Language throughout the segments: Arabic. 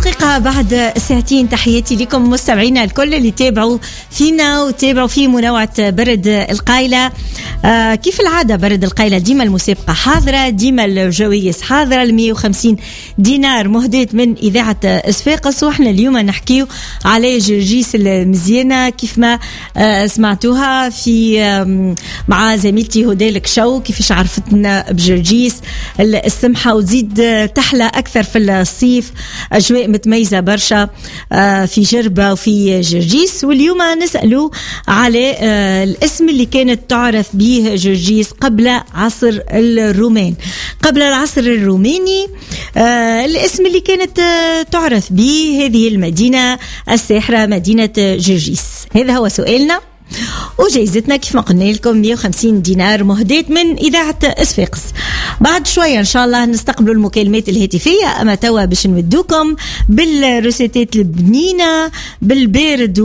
دقيقة بعد ساعتين. تحياتي لكم مستمعينا الكل اللي تابعوا فينا وتابعوا في منوعة برد القايلة. كيف العادة برد القايلة ديما المسابقة حاضرة، ديما الجوائز حاضرة. 150 دينار مهدات من إذاعة صفاقس. وإحنا اليوم نحكيو على جرجيس المزيانة كيف ما سمعتوها في مع زميلتي هدالك شو كيفاش عرفتنا بجرجيس السمحة وتزيد تحلى أكثر في الصيف. أجواء متميزة برشا في جربة وفي جرجيس. واليوم نسألوا على الاسم اللي كانت تعرف به جرجيس قبل عصر الرومان. قبل العصر الروماني الاسم اللي كانت تعرف به هذه المدينة الساحرة مدينة جرجيس. هذا هو سؤالنا وجايزتنا كيف ما قلنا لكم 150 دينار مهدات من إذاعة صفاقس. بعد شوية إن شاء الله نستقبلوا المكالمات الهاتفية. أما توا باش نودوكم بالروسيتات البنينة بالبارد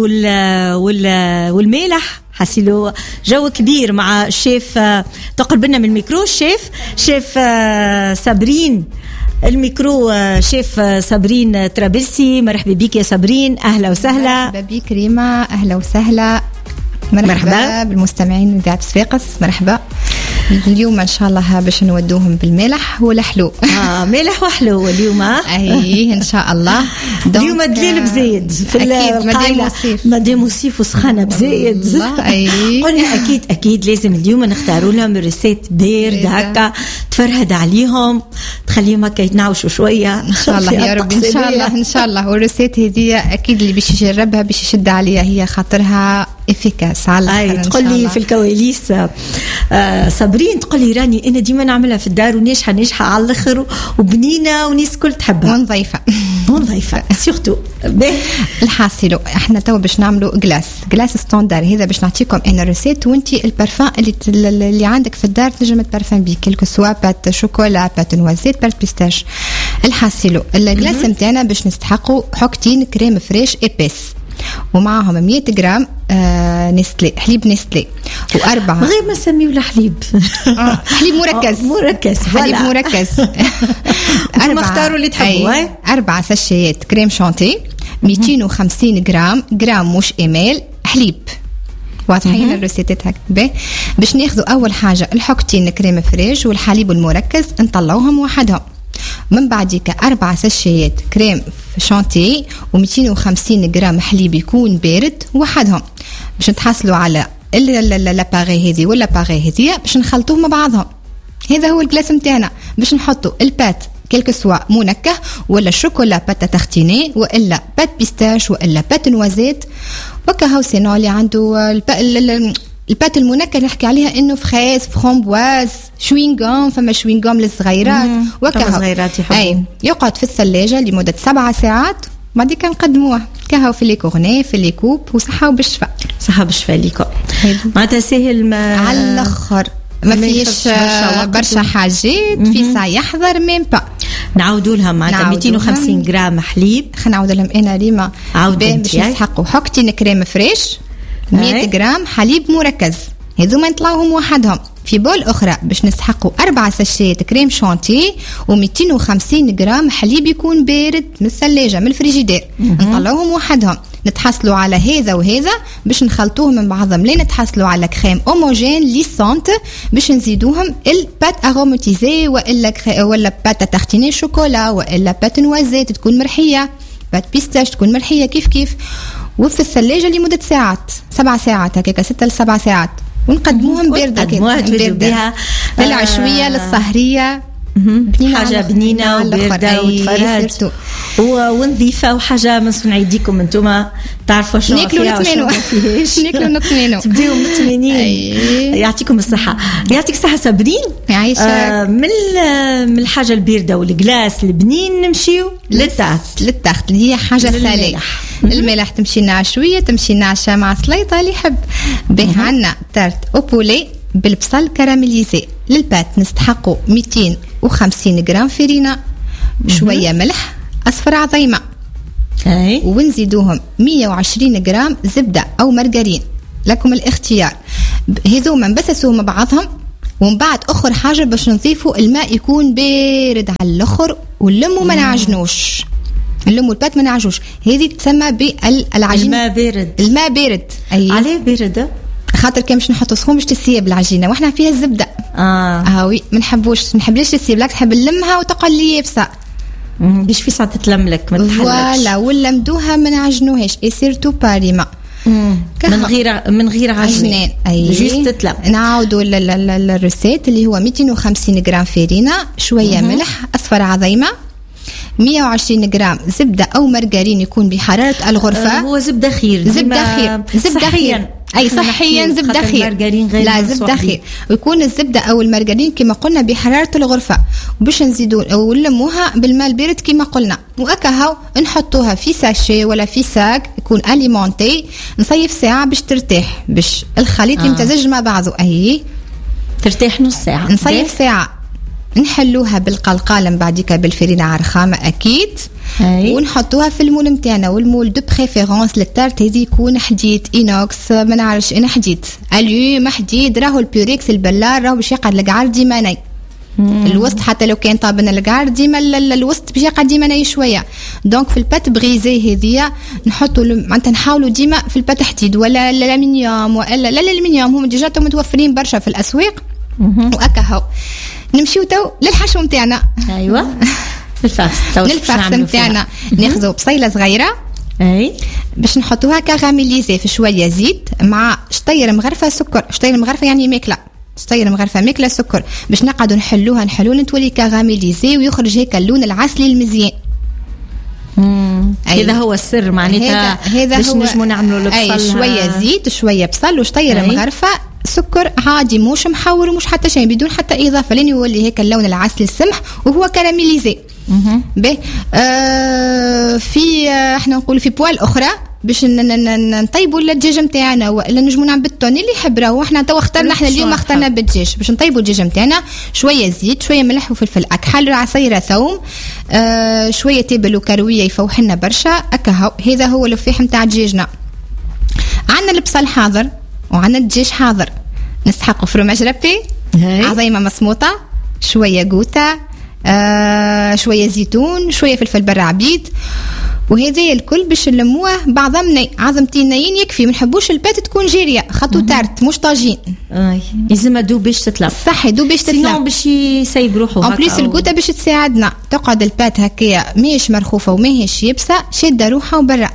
والمالح. حسيلو جو كبير مع الشيف تقرب لنا من الميكرو. شيف صابرين الميكرو. شيف صابرين ترابلسي. مرحبا بك يا صابرين. أهلا وسهلا. مرحبا بك ريما. أهلا وسهلا. مرحبا بالمستمعين إذاعة صفاقس. مرحبا. اليوم إن شاء الله باش نودوهم بالملح والحلو. ملح وحلو اليوم. أيه إن شاء الله. اليوم دليل بزايد في القايلة. مادام صيف وسخانة بزايد. قلنا أكيد لازم اليوم نختاروا لهم ريسيت بارد هكا تفرهد عليهم تخليهم هكا يتنعوشوا شوية إن شاء الله يا رب. إن شاء الله والريسيت هذه أكيد اللي باش يجربها باش يشد عليها هي خاطرها إفيكاس على تقول لي في الكواليس صابرين تقول لي راني أنا ديما نعملها في الدار وناجحة على الآخر وبنينة وناس كل تحبها ونضيفة سيرتو. الحاصل احنا تو باش نعملوا جلاس ستاندر. هذا باش نعطيكم انا ريسيت وانتي البارفان اللي عندك في الدار تنجم تبارفان بيه كلكو سوا بات شوكولا بات نوازيت بات بيستاش. الحاصل الجلاس نتاعنا باش نستحقوا حكتين كريم فريش إبس ومعهم 100 جرام نستلي حليب نستلي وأربعة غير ما سميوا الحليب حليب مركز حليب مركز. أنتم اختاروا اللي تحبوا. 4 ساشيات كريم شانتي 250 جرام مش إمال حليب. واضحين الروسيتات هكا. باش ناخذوا أول حاجة الحكتين كريم فريش والحليب المركز نطلعوهم وحدهم. من بعديك 4 ساشيات كريم شانتي و250 جرام حليب يكون بارد وحدهم باش نتحصلوا على لاباغي هذه ولا باغي هذه باش نخلطوهم مع بعضهم. هذا هو الجلاس نتاعنا. باش نحطوا البات كلك سوا منكه ولا شوكولا بات تختيني ولا بات بيستاش ولا بات نوازيت وكهو سينو اللي عنده البات المنكه نحكي عليها انه فخاس فرومبواز شوينغام. فما شوينغام للصغيرات وكهو يقعد في الثلاجه لمده 7 ساعات بعدين نقدموه كهو في لي كورني في لي كوب وصحه وبالشفاء. صحه بالشفاء ليكم. معناتها سهل على الاخر ما فيش برشا حاجات في ساعه يحضر ميم با. نعاودوا لهم معناتها 250 جرام حليب. خلينا نعاود لهم انا ريما باش نسحقوا حكتين كريم فريش 100 جرام حليب مركز. هذوما نطلعوهم وحدهم في بول أخرى باش نسحقوا 4 ساشيات كريم شانتي و250 جرام حليب يكون بارد من الثلاجة من الفريجيدير. نطلعوهم وحدهم. نتحصلوا على هذا وهذا باش نخلطوهم من بعضهم لين نتحصلوا على كريم هوموجين ليسونت باش نزيدوهم البات اروماتيزي ولا بات تختيني شوكولا ولا بات نوازيت تكون مرحية بات بيستاش تكون مرحية كيف وفي الثلاجة لمدة 7 ساعات هكاك 6 ل 7 ساعات ونقدموهم باردة بها للعشوية للسهرية. حاجة بنينة وباردة وتفرهد ونظيفة وحاجة من صنع يديكم انتم تعرفوا شو ناكلوا نتمنوا تبديوا متمنين. يعطيكم الصحة. يعطيك الصحة صابرين. من الحاجة الباردة والجلاس البنين نمشيو للتخت اللي هي حاجة سالية. الملح تمشي لنا شوية تمشي لنا مع سليطة اللي يحب. به عنا تارت أوبولي بالبصل كراميليزي. للبات نستحقوا 250 جرام فرينة شوية ملح أصفر عظيمة ونزيدوهم 120 جرام زبدة أو مرجرين لكم الاختيار. هذوما نبسسوهم بعضهم ومن بعد أخر حاجة باش نضيفوا الماء يكون بارد على الأخر ونلموا ما نعجنوش. نلموا البات ما نعجوش. هذه تسمى بالعجينه الماء بارد. عليه بارد خاطر كان باش نحطوا سخون باش تسيب العجينه وإحنا فيها الزبده. وي ما نحبليش تسيب، لك نحب نلمها وتقعد لي يابسه باش في ساعه تتلم لك ما تتحركش. فوالا ولا مدوها ما نعجنوهاش اي سيرتو باريما من غير عجنان. جوست تتلم. نعاودوا الريسيت اللي هو 250 غرام فرينه، شويه ملح، اصفر عظيمه، 120 غرام زبده او مارغرين يكون بحراره الغرفه. هو زبده خير صحيا اي صحيا زبده خير، لا زبده خير، ويكون الزبده او المارغرين كما قلنا بحراره الغرفه، وباش نزيدوا ونلموها بالماء البارد كما قلنا، وأكهو نحطوها في ساشي ولا في ساك يكون اليمونتي، نصيف ساعه باش ترتاح، باش الخليط يمتزج مع بعضه. ترتاح نص ساعه، نصيف ساعه، نحلوها بالقلقاله من بعديك بالفرينه عرخامه اكيد. ونحطوها في المول نتاعنا، والمول دو بريفيرونس للتارت هذه يكون حديد اينوكس، ما نعرفش انا حديد اليوم حديد، راهو البيوريكس البلار راهو باش يقعد القعر ديما ناي الوسط، حتى لو كان طابنا القعر ديما الوسط باش يقعد ديما ناي شويه. دونك في البات بريزي هذه نحطوا معناتها نحاولوا ديما في البات حديد ولا الالمنيوم ولا لا الالمنيوم، هم ديجا متوفرين برشا في الاسواق. واكهو نمشيو تو للحشو نتاعنا. ايوه الفاس نتاعنا ناخذوا بصيله صغيره باش نحطوها كراميليزي في شويه زيت مع شطير مغرفه سكر. شطير مغرفه يعني ماكله، شطير مغرفه ماكله سكر، باش نقعدوا نحلوها تولي كراميليزي ويخرج هيك اللون العسلي المزيان. هذا هو السر معناتها باش نجموا نعملوا البصل. شويه زيت شويه بصل وشطير مغرفه سكر عادي، مش محور ومش حتى شيء، بدون حتى اضافه، لين يولي هيك اللون العسل السمح وهو كراميليزي. به في احنا نقول في بوال اخرى باش نطيبوا الدجاج نتاعنا، ولا نجموا نعمل بالتون اللي يحب. راهو احنا تو اخترنا، احنا اليوم اخترنا بالدجاج. باش نطيبوا الدجاج نتاعنا شويه زيت، شويه ملح وفلفل اكحل، عصيره ثوم، شويه تبل وكرويه يفوح لنا برشا اكهو. هذا هو الفيح نتاع دجاجنا. عندنا البصل حاضر وعندنا الدجاج حاضر، نسحقوا فروماج ربي عظيمه مسموطه، شويه قوطه، شويه زيتون، شويه فلفل برا عبيد، وهذا الكل باش نلموه بعضمني عظمتين نايين يكفي. ما نحبوش البات تكون جيريه، خطو تارت مش طاجين. لازم دوب باش تطلع صحي، دوب باش تطلع، سينو باش يسيب روحه هكا. بليس القوطه باش تساعدنا تقعد البات هكايا ماهيش مرخوفه وماهيش يبسه، شاده روحها وبرا.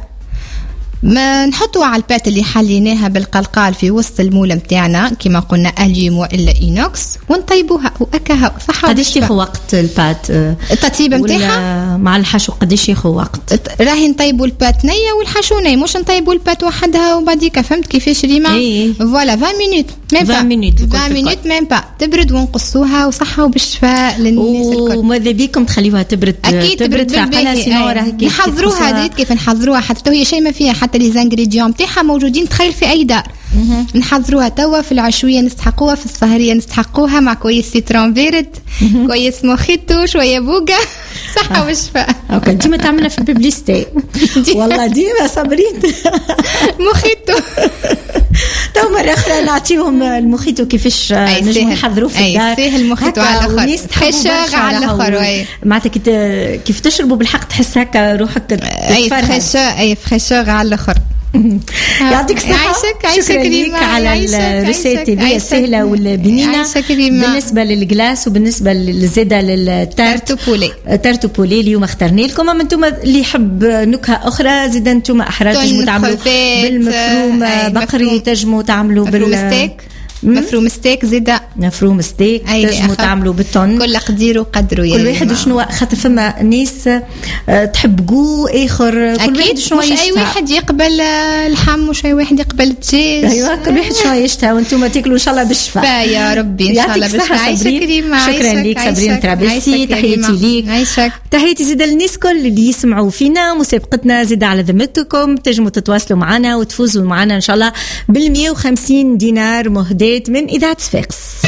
ما نحطوا على البات اللي حليناها بالقلقال في وسط المولة متاعنا كما قلنا اليوم والا اينوكس، ونطيبوها واكاها صح. قداش ياخذ وقت البات التطيبه نتاعها مع الحشو؟ قداش ياخذ وقت؟ راهي نطيبوا البات نيه والحشو نيه، مش نطيبوا البات وحدها وبعديك فهمت كيفاش ريما؟ فوالا 20 مينوت ميم با 20 مينوت ميم با تبرد ونقصوها وصحه وبالشفاء للناس الكل. وماذا بيكم تخليوها تبرد؟ اكيد تبرد في عقلها، سينو راهي نحضروها كيف نحضروها، حتى هي شيء ما فيها، حتى لي زانغريديون تاعها موجودين تخيل في اي دار. نحضروها توا في العشويه نستحقوها، في السهريه نستحقوها مع كويس سيترون بارد، كويس موخيتو، شويه بوغا، صحه وشفاء. اوكي ديما تعملنا في الببليستي والله ديما صابرين موخيتو. تو مرة أخرى نعطيهم الموخيتو كيفاش نجم نحضروه في الدار. سهل الموخيتو على الآخر، خشاغ على الآخر، معناتها كيف تشربوا بالحق تحس هكا روحك تفرهد. أي خشاغ على الآخر. يعطيك الصحة. شكرا لك على الريسيت اللي هي سهلة والبنينة بالنسبة للجلاس وبالنسبة للزيادة للتارتو بولي اليوم اخترنا لكم. أما انتم اللي يحب نكهة أخرى زيدا انتم أحرار تجموا تعملوا بالمفروم بقري، تجموا تعملوا مفروم ستيك زيدا، مفروم ستيك تجموا تعملوا بالطن، كل قدير وقدره، كل واحد شنو. خاطر فما ناس تحب جو اخر، كل واحد شنو يشتهى. اي واحد يقبل اللحم وش اي واحد يقبل الدجاج. ايوه كل واحد شنو يشتهى، وانتم تاكلوا ان شاء الله بالشفاء. يا ربي ان شاء الله بالشفاء. شكرا لك صابرين ترابيسي، تحياتي ليك. تحياتي زيد للناس كل اللي يسمعوا فينا. مسابقتنا زيد على ذمتكم، تجموا تتواصلوا معنا وتفوزوا معنا ان شاء الله بال150 دينار مهدي من إذاعة صفاقس.